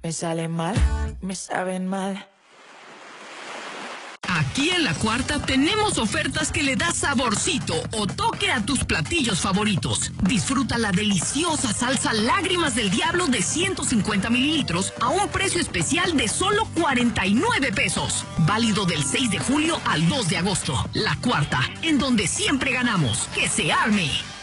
Me salen mal, me saben mal. Aquí en La Cuarta tenemos ofertas que le da saborcito o toque a tus platillos favoritos. Disfruta la deliciosa salsa Lágrimas del Diablo de 150 mililitros a un precio especial de solo 49 pesos. Válido del 6 de julio al 2 de agosto. La Cuarta, en donde siempre ganamos. ¡Que se arme!